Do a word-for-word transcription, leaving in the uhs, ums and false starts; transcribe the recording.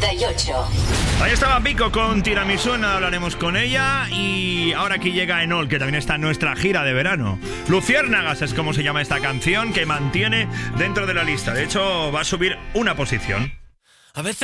treinta y ocho. Ahí estaba Pico con Tiramisú, nada hablaremos con ella. Y ahora aquí llega Enol, que también está en nuestra gira de verano. Luciérnagas es como se llama esta canción, que mantiene dentro de la lista. De hecho, va a subir una posición. A veces